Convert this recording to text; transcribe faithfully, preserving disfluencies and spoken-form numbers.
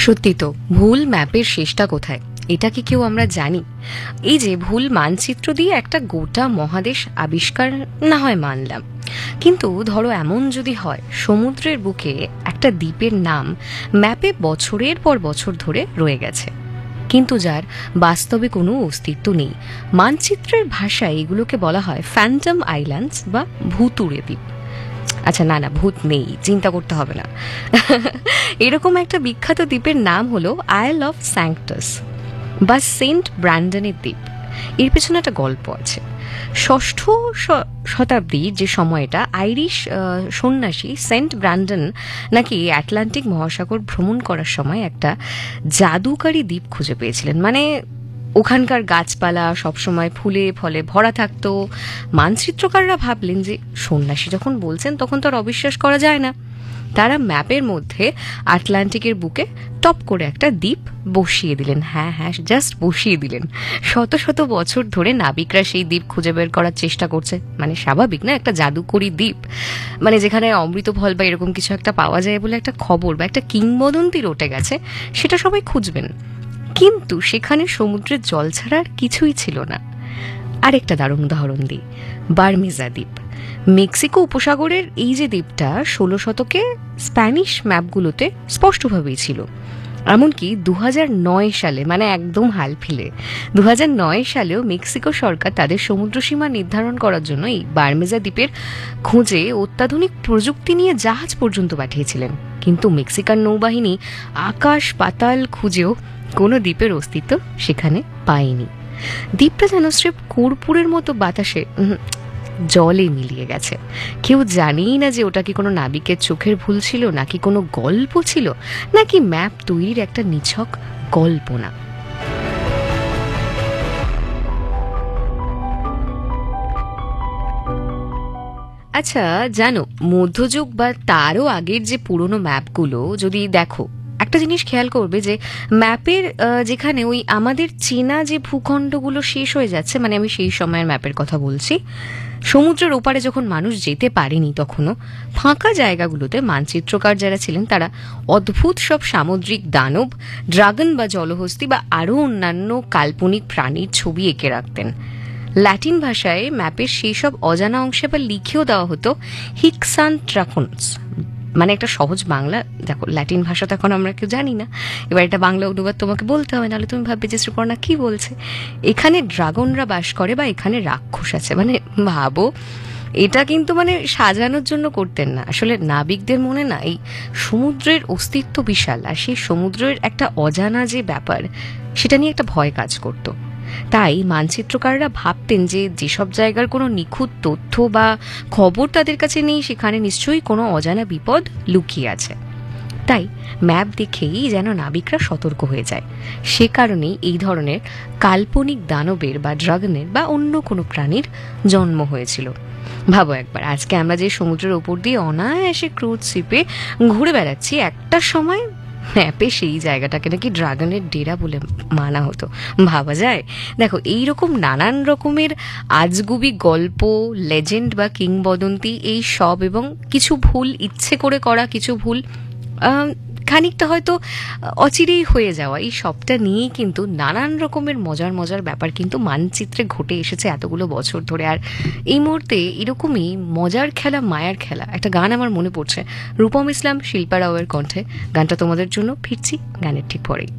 সত্যি তো, ভুল ম্যাপের শেষটা কোথায় এটা কি কেউ আমরা জানি? এই যে ভুল মানচিত্র দিয়ে একটা গোটা মহাদেশ আবিষ্কার না হয় মানলাম, কিন্তু ধরো এমন যদি হয় সমুদ্রের বুকে একটা দ্বীপের নাম ম্যাপে বছরের পর বছর ধরে রয়ে গেছে, কিন্তু যার বাস্তবে কোনো অস্তিত্ব নেই। মানচিত্রের ভাষায় এগুলোকে বলা হয় ফ্যান্টম আইল্যান্ডস বা ভুতুড়ে দ্বীপ। আচ্ছা, না না, ভূত নেই, চিন্তা করতে হবে না। এরকম একটা বিখ্যাত দ্বীপের নাম হলো আইল অফ স্যাঙ্কটাস বা সেন্ট ব্র্যান্ডনের দ্বীপ। এর পেছনে একটা গল্প আছে। ষষ্ঠ শতাব্দীর যে সময়টা, আইরিশ সন্ন্যাসী সেন্ট ব্র্যান্ডন নাকি আটলান্টিক মহাসাগর ভ্রমণ করার সময় একটা জাদুকারী দ্বীপ খুঁজে পেয়েছিলেন। মানে ওখানকার গাছপালা সবসময় ফুলে ফলে ভরা থাকতো। মানচিত্রকাররা ভাবলেন যে সন্ন্যাসী যখন বলছেন তখন তো আর অবিশ্বাস করা যায় না। তারা ম্যাপের মধ্যে আটলান্টিকের বুকে টপ করে একটা দ্বীপ বসিয়ে দিলেন। হ্যাঁ হ্যাঁ, জাস্ট বসিয়ে দিলেন। শত শত বছর ধরে নাবিকরা সেই দ্বীপ খুঁজে বের করার চেষ্টা করছে। মানে স্বাভাবিক না, একটা জাদুকরী দ্বীপ, মানে যেখানে অমৃত ফল বা এরকম কিছু একটা পাওয়া যায় বলে একটা খবর বা একটা কিংবদন্তি রটে গেছে, সেটা সবাই খুঁজবেন। কিন্তু সেখানে সমুদ্রের জল ছাড়া আর কিছুই ছিল না। আরেকটা দারুণ উদাহরণ দিই, বার্মিজা দ্বীপ। মেক্সিকো উপসাগরের এই যে দ্বীপটা ষোলো শতকে স্প্যানিশ ম্যাপগুলোতে স্পষ্টভাবেই ছিল। এমনকি দু হাজার নয় সালে, মানে একদম হাল ফিলে দু হাজার নয় সালেও মেক্সিকো সরকার তাদের সমুদ্রসীমা নির্ধারণ করার জন্য এই বার্মিজা দ্বীপের খোঁজে অত্যাধুনিক প্রযুক্তি নিয়ে জাহাজ পর্যন্ত পাঠিয়েছিলেন। কিন্তু মেক্সিকান নৌবাহিনী আকাশ পাতাল খুঁজেও কোনো দ্বীপের অস্তিত্ব সেখানে পায়নি। দ্বীপটা যেন স্রেফ কর্পূরের মতো বাতাসে জলে মিলিয়ে গেছে। কেউ জানেই না যে ওটা কি কোনো নাবিকের চোখের ভুল ছিল, নাকি কোনো গল্প ছিল, নাকি ম্যাপ তৈরির একটা নিছক কল্পনা। আচ্ছা জানো, মধ্যযুগ বা তারও আগের যে পুরনো ম্যাপগুলো যদি দেখো, একটা জিনিস খেয়াল করবে যে ম্যাপের যেখানে ওই আমাদের চেনা যে ভূখণ্ডগুলো শেষ হয়ে যাচ্ছে, মানে আমি সেই সময়ের ম্যাপের কথা বলছি, সমুদ্রের ওপারে যখন মানুষ যেতে পারেনি তখনও ফাঁকা জায়গাগুলোতে মানচিত্রকার যারা ছিলেন তারা অদ্ভুত সব সামুদ্রিক দানব, ড্রাগন বা জলহস্তি বা আরও অন্যান্য কাল্পনিক প্রাণীর ছবি এঁকে রাখতেন। ল্যাটিন ভাষায় ম্যাপের সেই সব অজানা অংশে বা লিখেও দেওয়া হতো হিক্সান্ট্রাকন্স, মানে একটা সহজ বাংলা। দেখো ল্যাটিন ভাষা তো এখন আমরা কেউ জানি না, এবার এটা বাংলা অনুবাদ তোমাকে বলতে হবে, নাহলে তুমি ভাববে যে শ্রীপর্ণা কি বলছে, এখানে ড্রাগনরা বাস করে বা এখানে রাক্ষস আছে। মানে ভাবো, এটা কিন্তু মানে সাজানোর জন্য করতেন না, আসলে নাবিকদের মনে না এই সমুদ্রের অস্তিত্ব বিশাল, আর সেই সমুদ্রের একটা অজানা যে ব্যাপার সেটা নিয়ে একটা ভয় কাজ করতো। তাই মানচিত্রকাররা ভাবতেন যে যেসব জায়গার কোনো নিখুঁত তথ্য বা খবর তাদের কাছে নেই, সেখানে নিশ্চয়ই কোনো অজানা বিপদ লুকিয়ে আছে। তাই ম্যাপ দেখেই যেন নাবিকরা সতর্ক হয়ে যায়। সে কারণেই এই ধরনের কাল্পনিক দানবের বা ড্রাগনের বা অন্য কোনো প্রাণীর জন্ম হয়েছিল। ভাবো একবার, আজকে আমরা যে সমুদ্রের ওপর দিয়ে অনায়াসে ক্রুজ শিপে ঘুরে বেড়াচ্ছি, একটা সময় ম্যাপে সেই জায়গাটাকে নাকি ড্রাগনের ডেরা বলে মানা হতো। ভাবা যায়? দেখো, এইরকম নানান রকমের আজগুবি গল্প, লেজেন্ড বা কিংবদন্তি, এই সব এবং কিছু ভুল ইচ্ছে করে করা কিছু ভুল, খানিকটা হয়তো অচিরেই হয়ে যাওয়া, এই সবটা নিয়েই কিন্তু নানান রকমের মজার মজার ব্যাপার কিন্তু মানচিত্রে ঘটে এসেছে এতগুলো বছর ধরে। আর এই মুহূর্তে এরকমই মজার খেলা, মায়ার খেলা একটা গান আমার মনে পড়ছে, রূপম ইসলাম, শিল্পা রাওয়ের কণ্ঠে। গানটা তোমাদের জন্য, ফিরছি গানের ঠিক পরেই।